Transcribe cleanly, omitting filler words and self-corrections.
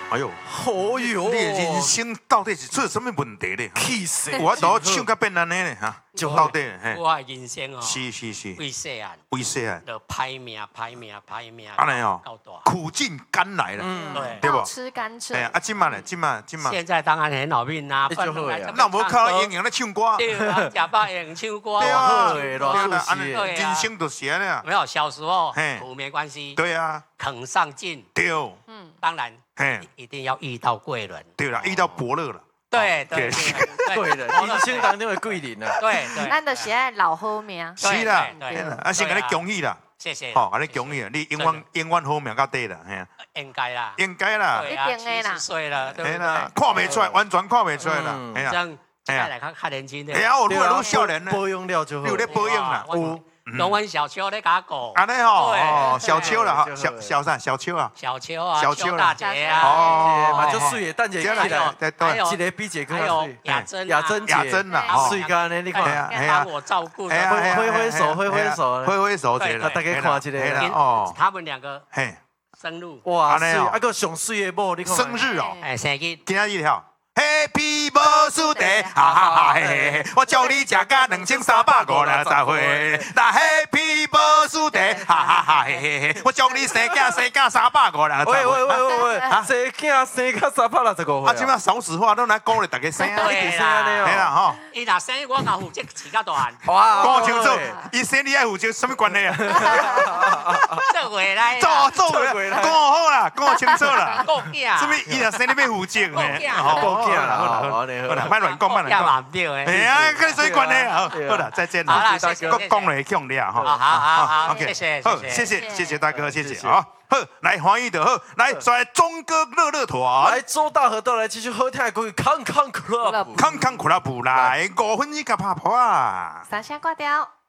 哎呦， 哦哟， 你的人生到底是出了什么问题咧？ 气死！ 我都唱到变安尼咧哈，到底嘿？ 我的人生哦， 是， 为细汉， 为细啊， 就歹命， 安尼哦到大， 苦尽甘来了， 对。 对不？ 吃甘蔗。 哎呀，啊，今晚咧，今晚， 现在当然很好命啦， 就好呀那无靠营养咧唱歌， 对啊，假扮演唱歌， 对啊， 对对啊，安尼对啊人生就是安尼啊， 没有小时候嘿苦没关系， 对啊， 肯上进， 对， 当然嘿， 一定要遇到贵人， 对啦，遇到伯乐了， 对对对的，人生当中的贵人啊。 对对， 咱就是爱老好命。 是啦， 对对啦，啊，先给你恭喜啦， 谢谢， 好，给你恭喜啦，你永远好命到底啦，嘿， 应该啦， 应该啦， 对啊， 一定的啦 70岁了，对不嘿啦， 对？ 看不出来，完全看不出来啦，嘿啦， 这样再来看年轻的哎，呀，我越来越少年呢， 保养了就好你。有咧保养啦， 有龙文小秋咧甲我讲， 安尼吼， 对哦，小秋啦，哈， 对小啥？小秋啊， 小秋啊， 小秋秋大姐啊， 哦嘛就水的，等一下起来， 还有一个比一个还有更水。 雅珍， 雅珍姐， 雅珍啦，哦， 水干呢？你看， 帮我照顾的， 挥手， 挥挥手， 对大家看一下嘿啦哦， 他们两个嘿， 生日， 哇塞， 安尼哦啊个上水的某，你看。 生日哦， 哎，生日， 今仔日吼。Happy birthday，哈哈哈嘿嘿，我祝你食到2350岁。那 Happy birthday，哈哈哈嘿嘿，我祝你生囝350岁。 喂，生囝生到365岁。 啊，即摆少子化都来鼓励大家生啊， 对生安尼哦。 嘿啦吼。 伊若生日，我甲负责饲较大汉， 哇， 讲清楚，伊生你爱负责什么关系啊？ 做回来， 做回来，讲好啦，讲清楚啦。 顾囝， 什么？伊若生你要负责呢？ 够囝啦， 好啦，莫乱讲，莫乱要讲。 忘掉诶。 哎呀，跟你什么关系啊？好了，再见好啦了， 谢谢讲了强烈哈。 好 ，OK， 谢谢好，谢谢大哥，谢谢啊。好，来欢喜的好，来再来钟哥乐团， 来周大河都来继续好听的歌曲，康康 club。 康康苦拉布来5分一个拍破啊。 三声挂掉。